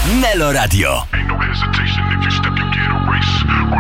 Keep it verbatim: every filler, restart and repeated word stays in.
Melo Radio. Ain't no hesitation if you step, you get a race.